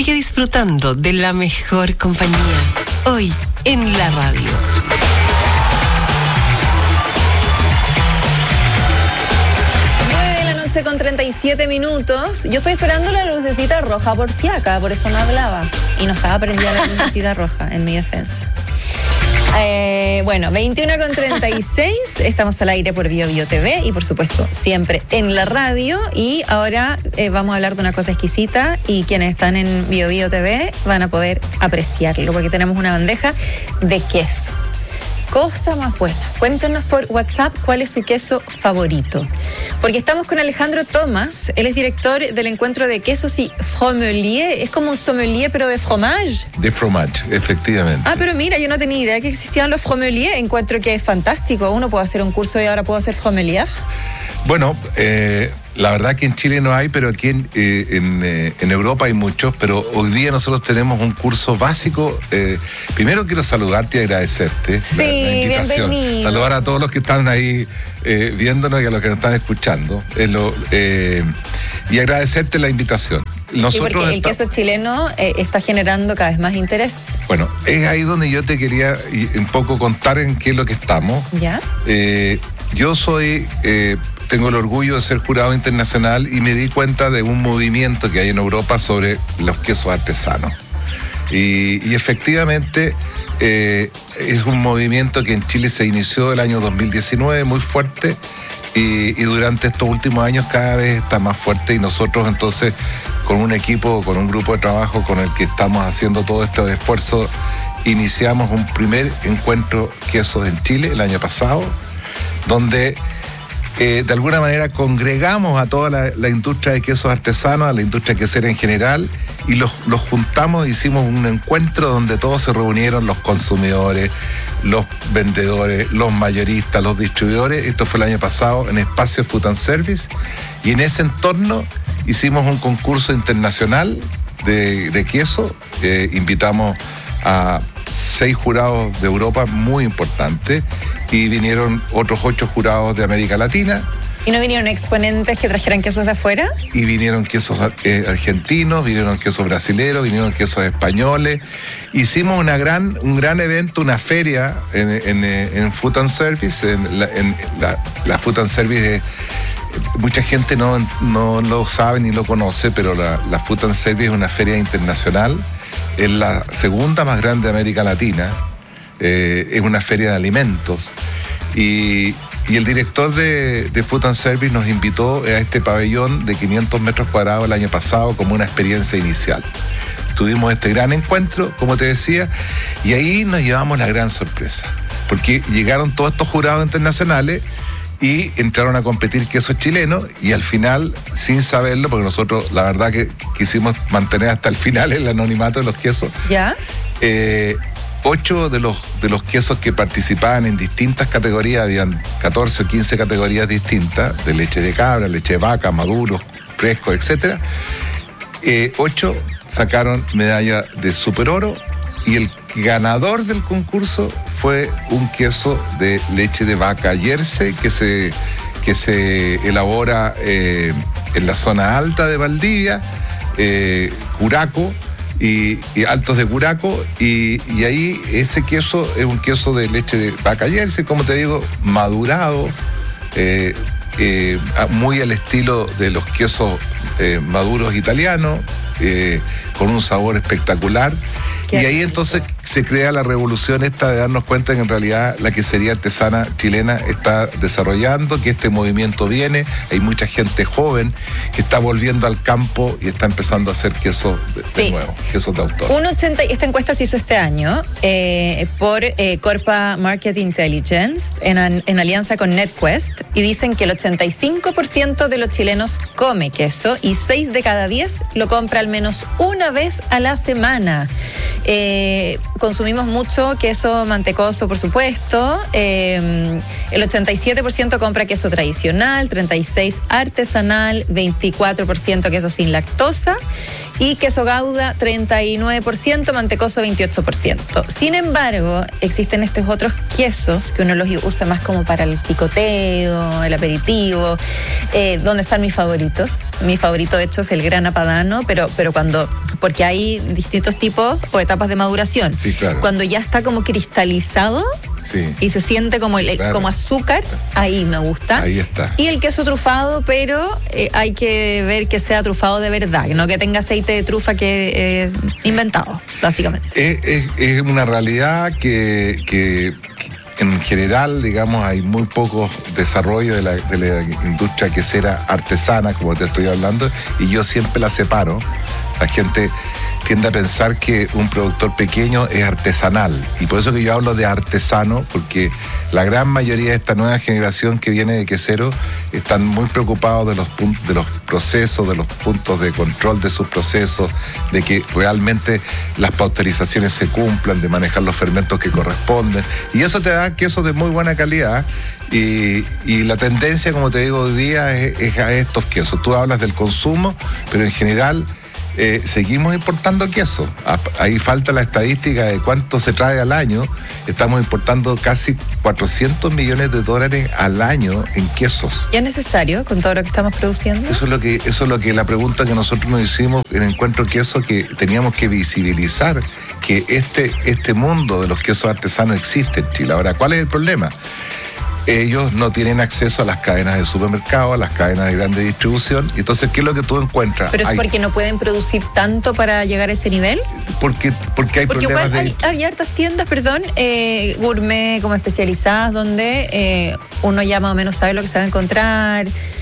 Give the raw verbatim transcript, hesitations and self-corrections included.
Sigue disfrutando de la mejor compañía, hoy en la radio. Con treinta y siete minutos. Yo estoy esperando la lucecita roja por si acá, por eso no hablaba. Y no estaba prendida la lucecita roja en mi defensa. Eh, bueno, veintiuno con treinta y seis, estamos al aire por Bio Bio T V y por supuesto siempre en la radio. Y ahora eh, vamos a hablar de una cosa exquisita y quienes están en Bio Bio T V van a poder apreciarlo porque tenemos una bandeja de queso. Cosa más buena. Cuéntenos por WhatsApp cuál es su queso favorito. Porque estamos con Alejandro Tomás. Él es director del encuentro de quesos y fromelier. Es como un sommelier, pero de fromage. De fromage, efectivamente. Ah, pero mira, yo no tenía idea que existían los fromeliers. Encuentro que es fantástico. Uno puede hacer un curso y ahora puedo hacer fromelier. Bueno, eh, la verdad que en Chile no hay, pero aquí en, eh, en, eh, en Europa hay muchos, pero hoy día nosotros tenemos un curso básico. Eh, primero quiero saludarte y agradecerte. Sí, la, la invitación. Bienvenido. Saludar a todos los que están ahí eh, viéndonos y a los que nos están escuchando. Es lo, eh, y agradecerte la invitación. Nosotros sí, porque el está... queso chileno eh, está generando cada vez más interés. Bueno, es ahí donde yo te quería un poco contar en qué es lo que estamos. ¿Ya? Eh, yo soy... Eh, Tengo el orgullo de ser jurado internacional y me di cuenta de un movimiento que hay en Europa sobre los quesos artesanos. Y, y efectivamente eh, es un movimiento que en Chile se inició el año dos mil diecinueve, muy fuerte, y, y durante estos últimos años cada vez está más fuerte y nosotros entonces con un equipo, con un grupo de trabajo con el que estamos haciendo todo este esfuerzo, iniciamos un primer encuentro quesos en Chile el año pasado, donde... Eh, de alguna manera congregamos a toda la, la industria de quesos artesanos, a la industria quesera en general, y los, los juntamos, hicimos un encuentro donde todos se reunieron, los consumidores, los vendedores, los mayoristas, los distribuidores. Esto fue el año pasado en Espacio Food and Service, y en ese entorno hicimos un concurso internacional de, de queso. Eh, invitamos a seis jurados de Europa muy importantes y vinieron otros ocho jurados de América Latina. ¿Y no vinieron exponentes que trajeran quesos de afuera? Y vinieron quesos eh, argentinos, vinieron quesos brasileros, vinieron quesos españoles. Hicimos una gran, un gran evento, una feria en, en, en Food and Service. En la, en la, la Food and Service es, mucha gente no, no lo sabe ni lo conoce, pero la, la Food and Service es una feria internacional. Es la segunda más grande de América Latina, eh, es una feria de alimentos y, y el director de, de Food and Service nos invitó a este pabellón de quinientos metros cuadrados el año pasado como una experiencia inicial. Tuvimos este gran encuentro, como te decía, y ahí nos llevamos la gran sorpresa, porque llegaron todos estos jurados internacionales y entraron a competir quesos chilenos y al final, sin saberlo, porque nosotros la verdad que quisimos mantener hasta el final el anonimato de los quesos. ¿Ya? Eh, ocho de los, de los quesos que participaban en distintas categorías, habían catorce o quince categorías distintas, de leche de cabra, leche de vaca, maduros, frescos, etcétera. Eh, ocho sacaron medalla de super oro y el ganador del concurso fue un queso de leche de vaca Jersey que se, que se elabora eh, en la zona alta de Valdivia, eh, Curaco y, y Altos de Curaco, y, y ahí ese queso es un queso de leche de vaca Jersey, como te digo, madurado, eh, eh, muy al estilo de los quesos eh, maduros italianos, eh, con un sabor espectacular. Y ahí entonces se crea la revolución esta de darnos cuenta que en realidad la quesería artesana chilena está desarrollando, que este movimiento viene, hay mucha gente joven que está volviendo al campo y está empezando a hacer quesos de, sí. de nuevo, quesos de autor. Un ochenta, esta encuesta se hizo este año eh, por eh, Corpa Market Intelligence en, en alianza con NetQuest y dicen que el ochenta y cinco por ciento de los chilenos come queso y seis de cada diez lo compra al menos una vez a la semana. Eh, consumimos mucho queso mantecoso, por supuesto. Eh, el ochenta y siete por ciento compra queso tradicional, treinta y seis por ciento artesanal, veinticuatro por ciento queso sin lactosa y queso Gouda treinta y nueve por ciento, mantecoso veintiocho por ciento. Sin embargo, existen estos otros quesos que uno los usa más como para el picoteo, el aperitivo, eh, donde están mis favoritos. Mi favorito, de hecho, es el Grana Padano, pero, pero cuando, porque hay distintos tipos o etapas de maduración. Sí, claro. Cuando ya está como cristalizado, sí, y se siente como, el, claro, como azúcar, ahí me gusta. Ahí está. Y el queso trufado, pero eh, hay que ver que sea trufado de verdad, no que tenga aceite de trufa que eh, inventado, básicamente. Es, es, es una realidad que, que, que en general, digamos, hay muy poco desarrollo de la, de la industria quesera artesana, como te estoy hablando, y yo siempre la separo. La gente tiende a pensar que un productor pequeño es artesanal, y por eso que yo hablo de artesano, porque la gran mayoría de esta nueva generación que viene de queseros están muy preocupados de los, de los procesos, de los puntos de control de sus procesos, de que realmente las pasteurizaciones se cumplan, de manejar los fermentos que corresponden, y eso te da quesos de muy buena calidad. Y, y la tendencia, como te digo hoy día, es, es a estos quesos. Tú hablas del consumo, pero en general Eh, seguimos importando queso. Ahí falta la estadística de cuánto se trae al año. Estamos importando casi cuatrocientos millones de dólares al año en quesos. ¿Ya es necesario con todo lo que estamos produciendo? Eso es lo que, eso es lo que la pregunta que nosotros nos hicimos en Encuentro Queso, que teníamos que visibilizar que este, este mundo de los quesos artesanos existe en Chile. Ahora, ¿cuál es el problema? Ellos no tienen acceso a las cadenas de supermercado, a las cadenas de grande distribución. Y entonces, ¿qué es lo que tú encuentras? ¿Pero es hay, porque no pueden producir tanto para llegar a ese nivel? Porque, porque hay porque problemas igual de... hay, hay hartas tiendas, perdón, eh, gourmet, como especializadas, donde eh, uno ya más o menos sabe lo que se va a encontrar.